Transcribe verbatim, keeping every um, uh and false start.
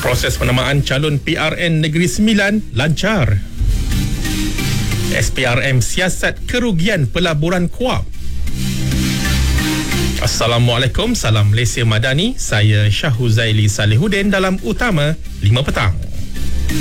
Proses penamaan calon P R N Negeri Sembilan lancar. S P R M siasat kerugian pelaburan Kuab. Assalamualaikum, salam Malaysia Madani. Saya Syah Huzaili Salihuddin dalam Utama lima Petang.